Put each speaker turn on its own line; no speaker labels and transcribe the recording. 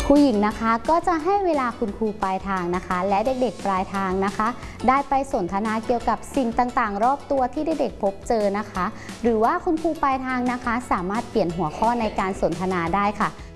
ครูหญิงนะคะก็จะให้เวลาคุณครูปลายทางนะคะและเด็กๆปลายทางนะคะได้ไปสนทนาเกี่ยวกับสิ่งต่างๆรอบตัวที่เด็กๆพบเจอนะคะหรือว่าคุณครูปลายทางนะคะสามารถเปลี่ยนหัวข้อในการสนทนาได้ค่ะ